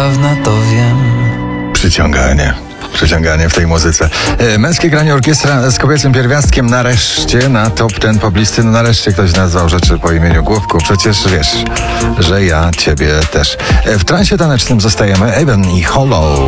zapewne to wiem. Przyciąganie w tej muzyce. Męskie granie orkiestra z kobiecym pierwiastkiem nareszcie na top ten poblisty. No nareszcie ktoś nazwał rzeczy po imieniu Główku. Przecież wiesz, że ja ciebie też. W transie tanecznym zostajemy. Eben i Hollow.